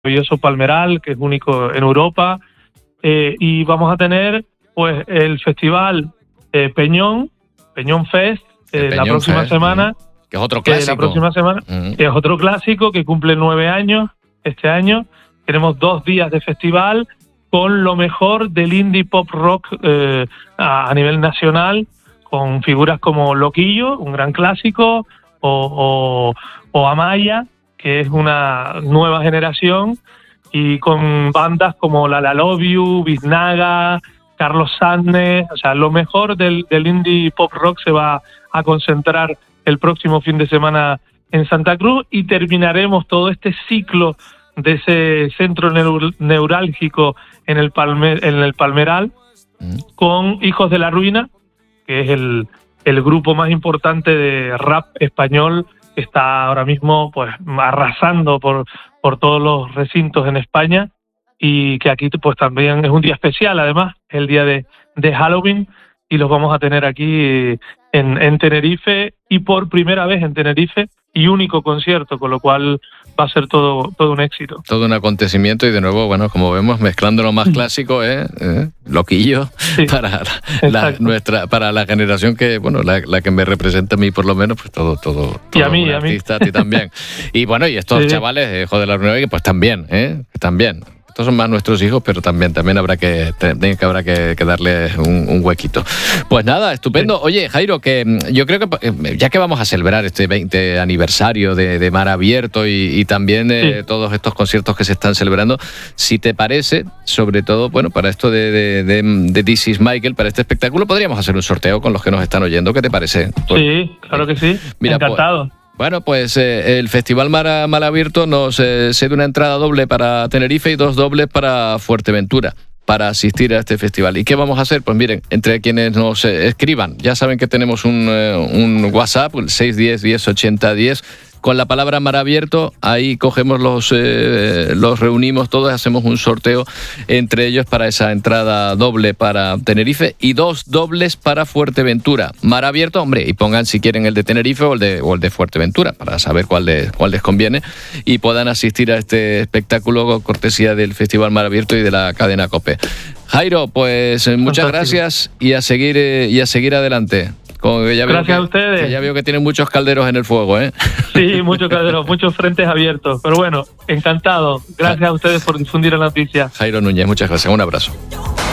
maravilloso Palmeral, que es único en Europa, y vamos a tener pues el festival Peñón Fest, la próxima semana, que es otro clásico. La próxima semana, que es otro clásico que cumple 9 años este año. Tenemos 2 días de festival con lo mejor del indie pop rock a nivel nacional, con figuras como Loquillo, un gran clásico, o Amaya, que es una nueva generación, y con bandas como La Love You, Biznaga, Carlos Sánchez. O sea, lo mejor del indie pop rock se va a concentrar el próximo fin de semana en Santa Cruz, y terminaremos todo este ciclo de ese centro neurálgico en el Palmeral con Hijos de la Ruina, que es el grupo más importante de rap español, que está ahora mismo pues arrasando por todos los recintos en España, y que aquí pues también es un día especial, además, el día de Halloween, y los vamos a tener aquí en Tenerife, y por primera vez en Tenerife, y único concierto, con lo cual va a ser todo un éxito. Todo un acontecimiento, y de nuevo, bueno, como vemos, mezclando lo más clásico, Loquillo, sí, para la generación que, bueno, la que me representa a mí por lo menos, pues todo y a mí, artista, a ti también. Y bueno, y estos chavales, Hijos de la Ruina, pues también. Estos son más nuestros hijos, pero también habrá que darle un huequito. Pues nada, estupendo. Sí. Oye, Jairo, que yo creo que ya que vamos a celebrar este 20 aniversario de Mar Abierto y también todos estos conciertos que se están celebrando, si te parece, sobre todo, bueno, para esto de This Is Michael, para este espectáculo, podríamos hacer un sorteo con los que nos están oyendo. ¿Qué te parece? Sí, claro que sí. Mira, encantado. Bueno, pues el Festival Mar Abierto nos cede una entrada doble para Tenerife y 2 dobles para Fuerteventura para asistir a este festival. ¿Y qué vamos a hacer? Pues miren, entre quienes nos escriban, ya saben que tenemos un WhatsApp, el 610 10 80 10, con la palabra Mar Abierto. Ahí cogemos los reunimos todos, hacemos un sorteo entre ellos para esa entrada doble para Tenerife y 2 dobles para Fuerteventura. Mar Abierto, hombre, y pongan si quieren el de Tenerife o el de Fuerteventura, para saber cuál les conviene, y puedan asistir a este espectáculo cortesía del Festival Mar Abierto y de la cadena COPE. Jairo, pues muchas gracias, y a seguir adelante. Gracias a ustedes. Ya veo que tienen muchos calderos en el fuego, ¿eh? Sí, muchos calderos, muchos frentes abiertos. Pero bueno, encantado. Gracias a ustedes por difundir la noticia. Jairo Núñez, muchas gracias. Un abrazo.